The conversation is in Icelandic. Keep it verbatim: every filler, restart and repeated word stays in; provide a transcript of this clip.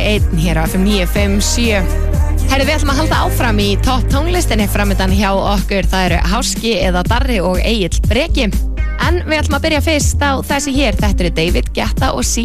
einn hér á F M níu fimm sjö. Herri, við ætlum að halda áfram í topp tónlistinni framöndan hjá okkur. Það eru Háski eða Darri og Egill Breki. En við ætlum að byrja fyrst á þessi hér. Þetta eru David Guetta og C